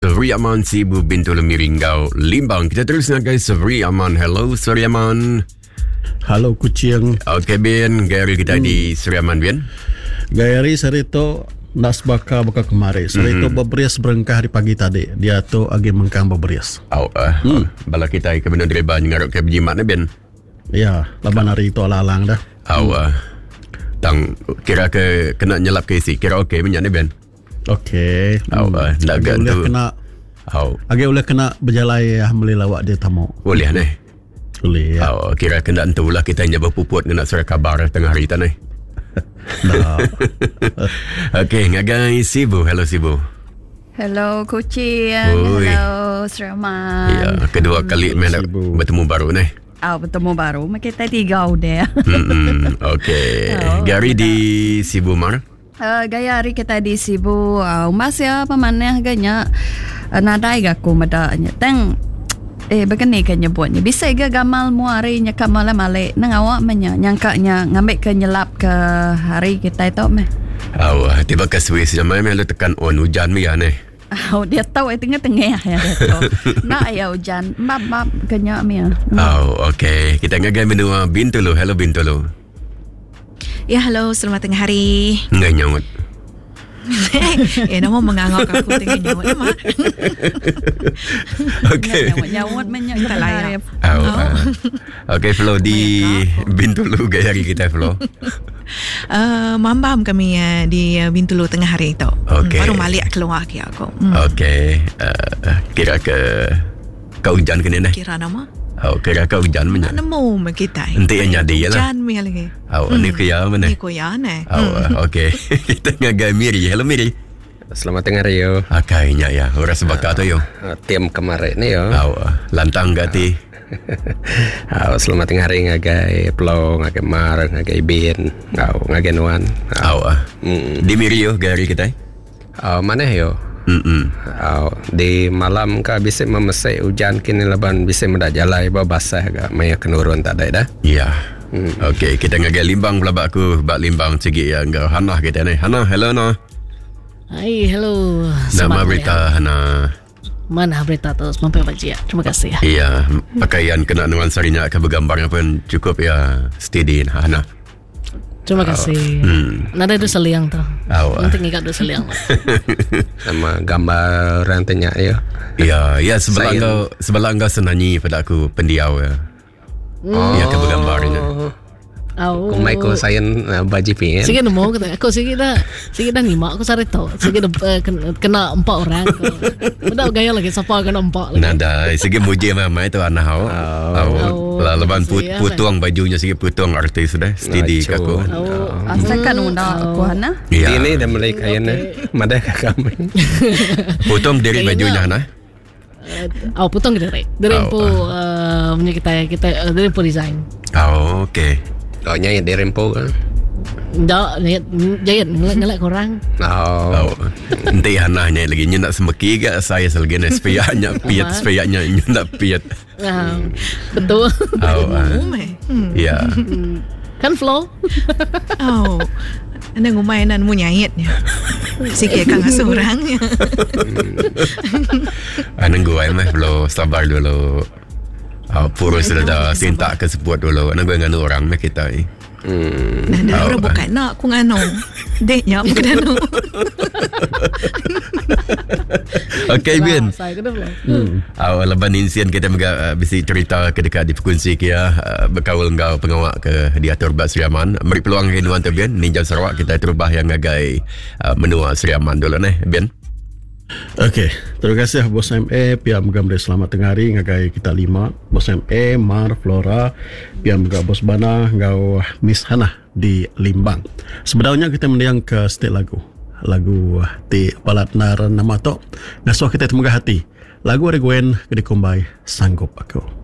Sri Aman Sibu Bintulu Miringgau Limbang. Kita terus dengan guys Sri Aman. Hello Sri Aman. Halo kucing. Okay Ben, gaya kita di Sri Aman Ben. Gaya sarito nas baka kemari. Sarito berberias berengkah hari pagi tadi. Dia tu agi mengkang berberias. Bala kita ke benar direba ngarok ke jimat Ben. Ya, laban hari itu ala-alang dah. Tang kira ke kena nyelap ke isi. Kira okey punya ni Ben. Okey. Nak agak tu. Agak boleh kena berjalai beli lawak dia tamu. Boleh ni. Boleh ya. Kira kena entulah kita hanya berpuput kena surat kabar tengah hari tanai. Okey, ngagai Sibu. Hello Sibu. Hello kucing. Hello Seraman. Ya, kedua kali bertemu baru ni. Bertemu baru. Kita tiga udah. Okey. Gary di Sibu Mar. Gaya hari kita di Sibu masih pamannya agaknya nadai aku madanya teng begini kan nyebutnya bisa ga gamal muari nya kamala male nang awak menya nyangkanya ngambil ke nyelap ke hari kita itu meh tiba ke Swiss jamai melu tekan on hujan mi ane dia tahu tengah-tengah ya dia tahu nak ya hujan map kenya mi okey kita ngagai menua Bintulu. Hello Bintulu. Ya, halo, selamat tengah hari. Nggak nyawat. Nama mengangok aku tengah nyawat ya, Mak. Okey. Nyawat kita layak. Okey, Flo di Bintulu gaya hari kita, Flo. Mambam kami di Bintulu tengah hari itu. Baru balik keluar ke aku. Okey. Kira ke kau hujan kena dah. Kira nama? Kira kau hujan mana? Nak nemu kita. Nanti yang jadi lah. Hujan mi lagi. Ni kaya mana? Ni kaya ni. Okey. Kita ngagai Miri. Hello Miri. Selamat tengah hari yo. Kayaknya ya. Orang sebaka tu yo. Tim kemarin ni yo. Lantang gati. Selamat tengah hari ngagai Plo, ngagai Mar, ngagai Bin, ngagai Nuan. Di Miri yo gari kita. Mana yo? Di malam ka bisa memesai hujan kini leban bisa mendajalai basah ka maya kenurun tak ada dah. Ya. Okey, kita ngagai Limbang pula aku bak Limbang segi yang Hana kita ni. Hana, hello no. Hai, hello. Nama berita Hana. Mana berita tu sampai baca. Terima kasih. Iya, pakaian kena nuansanya ke bergambarnya pun cukup ya steady Hana. Terima kasih. Nada itu seliang tu. Nanti ngikat itu seliang. Sama gambar rantenya ya. Ya sebelah engkau senanyi pada aku pendiau ya. Ya ke bergambarnya. Kumai ko sayan baji pin. Sige nemo kata aku sige dah nima aku sari tahu. Sige kena 4 orang. Udah gaya lagi siapa kena 4 lagi. Nada sige muji mama itu anak hau. Leban putuang bajunya sige putuang artis sudah steady aku. Asalkan unda aku Hana. Ini dah mulai kayaknya madai kami. Putuang dari bajunya Hana. Putuang dari rempo punya kita dari rempo design. Okey. Kau-nya yang dirempo kan? Tak, jahit ngelak korang. Nanti Hana lagi nak semeki ke saya selagi ni sepayanya piat sepayanya nak piat. Betul. Ya. Kan flow. Anda ngumainan mu nyayitnya. Sikit kang seorang. Anak gue mah flow sabar dulu. Purus dah sinta ke sebuat dulu. Nak dengan orang mek kita ni. Dah orang bukan nak aku ngano. Deknya bukan ngano. Okey Bin. Leban insiden kita bisa cerita kedekat di frekuensi kia berkawal engkau pengawak ke diatur Bas Sri Aman. Beri peluang ke Nuan tu Bin. Ninja Sarawak kita terubah yang ngagai menua Sri Aman dulu ni Bin. Okey, terima kasih Bos MA pihak Megamre selamat tengah hari ngagai kita 5 Bos MA, Mar, Flora pihak Megam Bos Bana ngau Miss Hana di Limbang. Sebenarnya kita mendiang ke setiap lagu ti balat nar nama to ngasuh kita temuga hati lagu Reguen ke dikumbai sanggup aku.